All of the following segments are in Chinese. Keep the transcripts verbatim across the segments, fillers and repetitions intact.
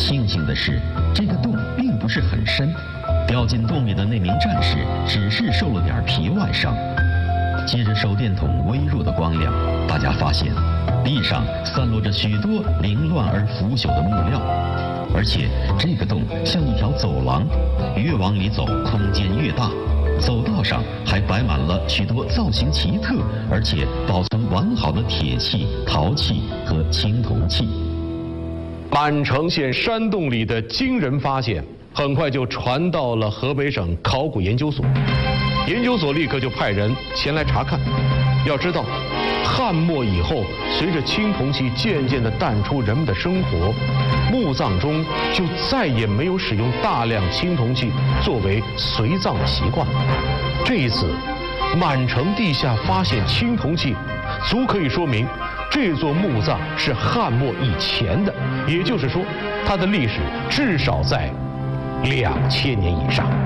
庆幸的是，这个洞并不是很深，掉进洞里的那名战士只是受了点皮外伤。借着手电筒微弱的光亮，大家发现地上散落着许多凌乱而腐朽的木料，而且这个洞像一条走廊，越往里走空间越大，走道上还摆满了许多造型奇特而且保存完好的铁器、陶器和青铜器。 满城县山洞里的惊人发现很快就传到了河北省考古研究所，研究所立刻就派人前来查看。要知道，汉末以后，随着青铜器渐渐地淡出人们的生活，墓葬中就再也没有使用大量青铜器作为随葬的习惯。这一次，满城地下发现青铜器，足可以说明这座墓葬是汉末以前的，也就是说，它的历史至少在两千年以上。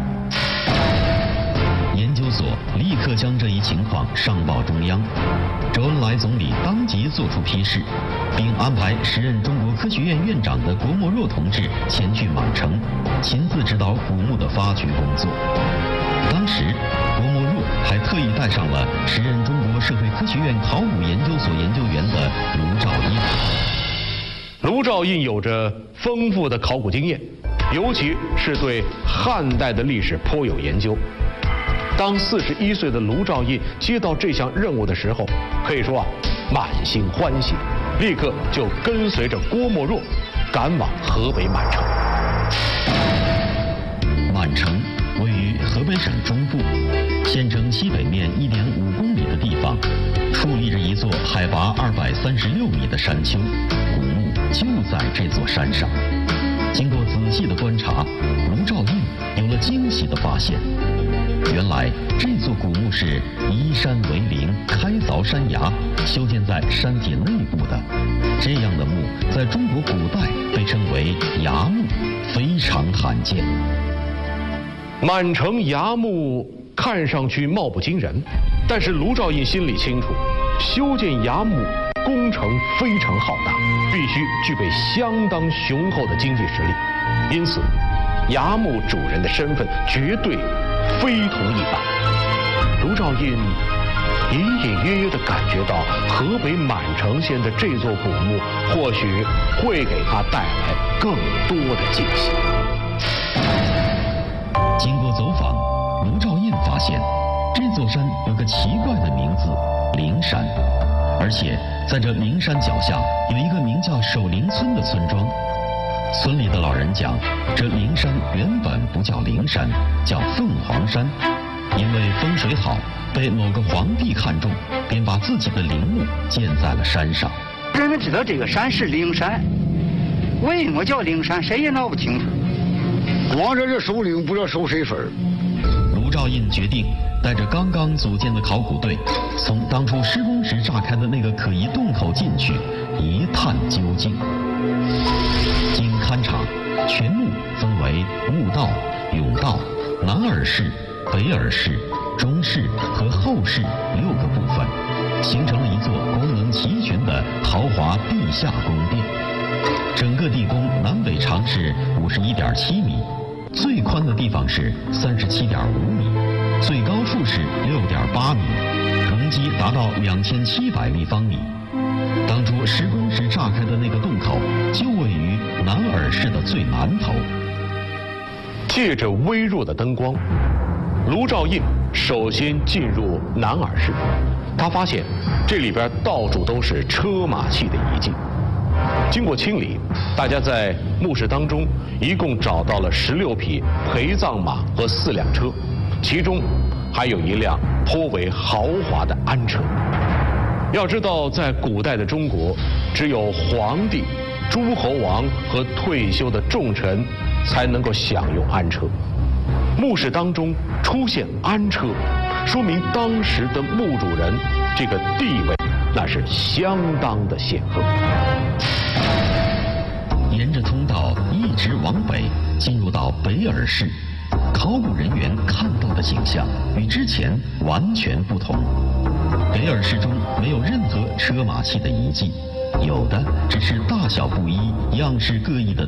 研究所立刻将这一情况上报中央，周恩来总理当即作出批示，并安排时任中国科学院院长的郭沫若同志前去满城，亲自指导古墓的发掘工作。当时，郭沫若还特意带上了时任中国社会科学院考古研究所研究员的卢照印。 卢照印有着丰富的考古经验，尤其是对汉代的历史颇有研究。当四十一岁的卢照印接到这项任务的时候，可以说啊，满心欢喜，立刻就跟随着郭沫若赶往河北满城。 满城位于河北省中部，县城西北面一点五公里的地方，矗立着一座海拔二百三十六米的山丘，古墓就在这座山上。经过仔细的观察，卢照印有了惊喜的发现。原来这座古墓是依山为陵，开凿山崖，修建在山体内部的。这样的墓在中国古代被称为崖墓，非常罕见。 满城崖墓看上去貌不惊人，但是卢照印心里清楚，修建崖墓工程非常浩大，必须具备相当雄厚的经济实力，因此崖墓主人的身份绝对非同一般。卢照印隐隐约约地感觉到河北满城县的这座古墓或许会给他带来更多的惊喜。 经过走访，卢照印发现这座山有个奇怪的名字——灵山，而且在这灵山脚下有一个名叫守灵村的村庄。村里的老人讲，这灵山原本不叫灵山，叫凤凰山，因为风水好，被某个皇帝看中，便把自己的陵墓建在了山上。 人们知道这个山是灵山，为什么叫灵山，谁也闹不清楚。 光这是守灵，不知道守谁分。 卢照印决定带着刚刚组建的考古队，从当初施工时炸开的那个可疑洞口进去，一探究竟。经勘察，全墓分为墓道、甬道、南耳室、北耳室、中室和后室六个部分，形成了一座功能齐全的豪华地下宫殿。整个地宫南北长是五十一点七米，最宽的地方是三十七点五米，最高处是六点八米，容积达到两千七百立方米。当初施工时炸开的那个洞口，就位于南耳室的最南头。 借着微弱的灯光，卢照印首先进入南耳室，他发现这里边到处都是车马器的遗迹。经过清理，大家在墓室当中一共找到了十六匹陪葬马和四辆车，其中还有一辆颇为豪华的安车。要知道，在古代的中国，只有皇帝、诸侯王和退休的重臣才能够享用安车。墓室当中出现安车，说明当时的墓主人这个地位那是相当的显赫。 沿着通道一直往北，进入到北耳室，考古人员看到的景象与之前完全不同。北耳室中没有任何车马器的遗迹，有的只是大小不一、样式各异的